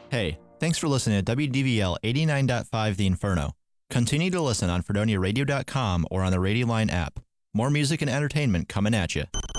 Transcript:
Hey, thanks for listening to WDVL 89.5 The Inferno. Continue to listen on FredoniaRadio.com or on the Radio Line app. More music and entertainment coming at you.